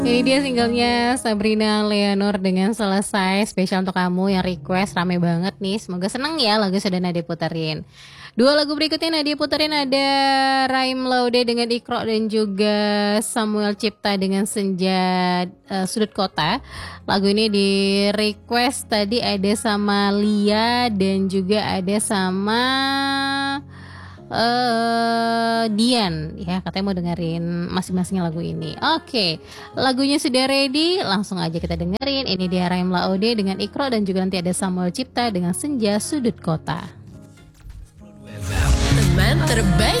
Ini dia singlenya Sabrina Leonor dengan Selesai, spesial untuk kamu yang request rame banget nih. Semoga seneng ya lagu sudah Nadia puterin. Dua lagu berikutnya Nadia puterin ada Raim Laude dengan Ikro dan juga Samuel Cipta dengan Senja Sudut Kota. Lagu ini di request tadi ada sama Lia dan juga ada sama Dian ya, katanya mau dengerin masing-masing lagu ini. Oke, lagunya sudah ready, langsung aja kita dengerin. Ini dia Raim Laode dengan Ikro dan juga nanti ada Samuel Cipta dengan Senja Sudut Kota. Teman terbaik